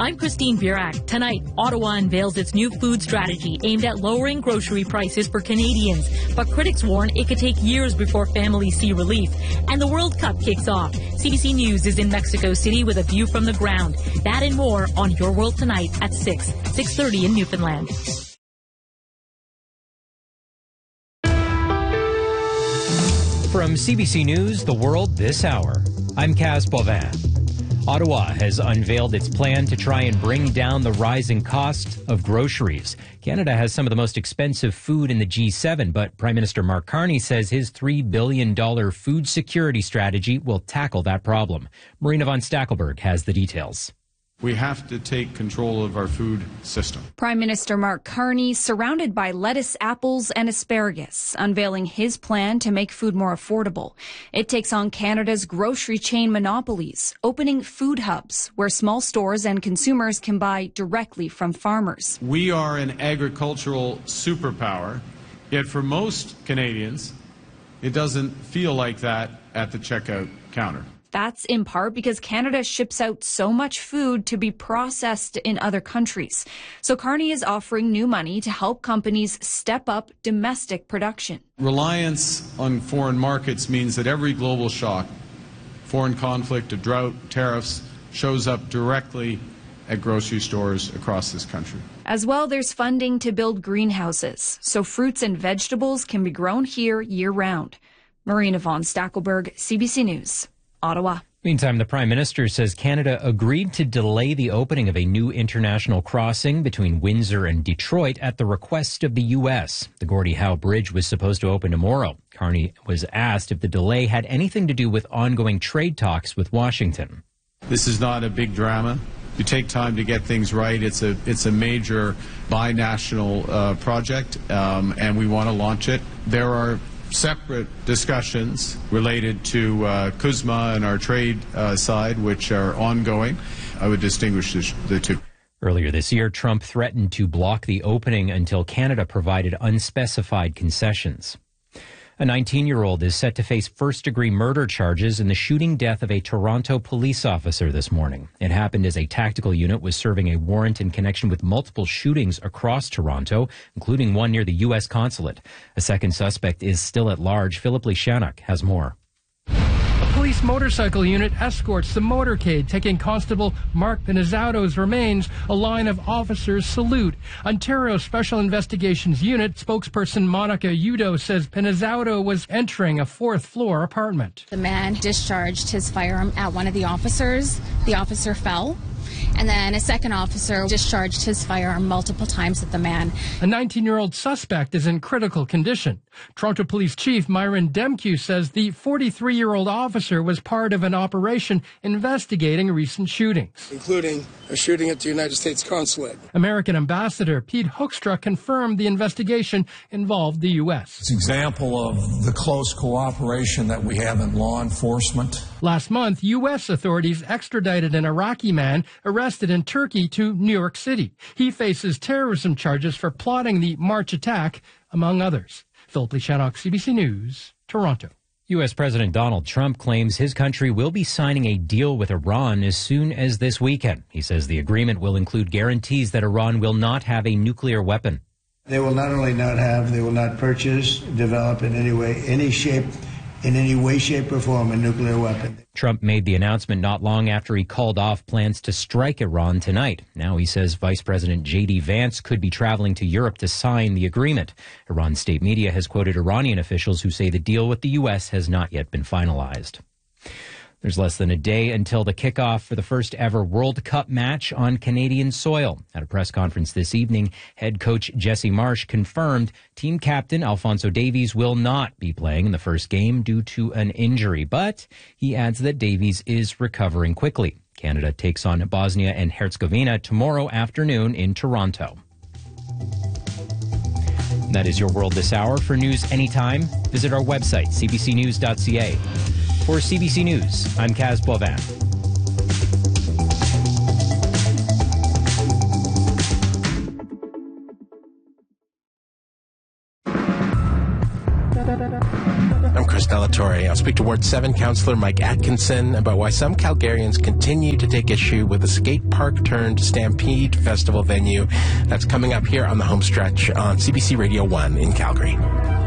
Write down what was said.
I'm Christine Burak. Tonight, Ottawa unveils its new food strategy aimed at lowering grocery prices for Canadians. But critics warn it could take years before families see relief. And the World Cup kicks off. CBC News is in Mexico City with a view from the ground. That and more on Your World Tonight at 6:30 in Newfoundland. From CBC News, The World This Hour, I'm Kaz Bovin. Ottawa has unveiled its plan to try and bring down the rising cost of groceries. Canada has some of the most expensive food in the G7, but Prime Minister Mark Carney says his $3 billion food security strategy will tackle that problem. Marina von Stackelberg has the details. We have to take control of our food system. Prime Minister Mark Carney, surrounded by lettuce, apples, and asparagus, unveiling his plan to make food more affordable. It takes on Canada's grocery chain monopolies, opening food hubs where small stores and consumers can buy directly from farmers. We are an agricultural superpower, yet for most Canadians, it doesn't feel like that at the checkout counter. That's in part because Canada ships out so much food to be processed in other countries. So Carney is offering new money to help companies step up domestic production. Reliance on foreign markets means that every global shock, foreign conflict, a drought, tariffs, shows up directly at grocery stores across this country. As well, there's funding to build greenhouses so fruits and vegetables can be grown here year-round. Marina von Stackelberg, CBC News, Ottawa. Meantime, the Prime Minister says Canada agreed to delay the opening of a new international crossing between Windsor and Detroit at the request of the U.S. The Gordie Howe Bridge was supposed to open tomorrow. Carney was asked if the delay had anything to do with ongoing trade talks with Washington. This is not a big drama. You take time to get things right. It's a major binational project, and we want to launch it. There are separate discussions related to CUSMA and our trade side, which are ongoing. I would distinguish the two. Earlier this year, Trump threatened to block the opening until Canada provided unspecified concessions. A 19-year-old is set to face first-degree murder charges in the shooting death of a Toronto police officer this morning. It happened as a tactical unit was serving a warrant in connection with multiple shootings across Toronto, including one near the U.S. consulate. A second suspect is still at large. Philip Lishanuk has more. A police motorcycle unit escorts the motorcade, taking Constable Mark Pinizzato's remains. A line of officers salute. Ontario Special Investigations Unit spokesperson Monica Udo says Pinizzato was entering a fourth-floor apartment. The man discharged his firearm at one of the officers. The officer fell. And then a second officer discharged his firearm multiple times at the man. A 19-year-old suspect is in critical condition. Toronto Police Chief Myron Demkew says the 43-year-old officer was part of an operation investigating recent shootings, including a shooting at the United States consulate. American Ambassador Pete Hoekstra confirmed the investigation involved the U.S. It's an example of the close cooperation that we have in law enforcement. Last month, U.S. authorities extradited an Iraqi man arrested in Turkey to New York City. He faces terrorism charges for plotting the March attack, among others. Philip Lishanuk, CBC News, Toronto. U.S. President Donald Trump claims his country will be signing a deal with Iran as soon as this weekend. He says the agreement will include guarantees that Iran will not have a nuclear weapon. They will not only not have, they will not purchase, develop in any way, in any way, shape, or form, a nuclear weapon. Trump made the announcement not long after he called off plans to strike Iran tonight. Now he says Vice President J.D. Vance could be traveling to Europe to sign the agreement. Iran state media has quoted Iranian officials who say the deal with the U.S. has not yet been finalized. There's less than a day until the kickoff for the first ever World Cup match on Canadian soil. At a press conference this evening, head coach Jesse Marsh confirmed team captain Alphonso Davies will not be playing in the first game due to an injury, but he adds that Davies is recovering quickly. Canada takes on Bosnia and Herzegovina tomorrow afternoon in Toronto. That is your World This Hour. For news anytime, visit our website, cbcnews.ca. For CBC News, I'm Kaz Bovin. I'm Chris Del Delatorre. I'll speak to Ward 7 Councillor Mike Atkinson about why some Calgarians continue to take issue with the skate park turned Stampede Festival venue. That's coming up here on the home stretch on CBC Radio 1 in Calgary.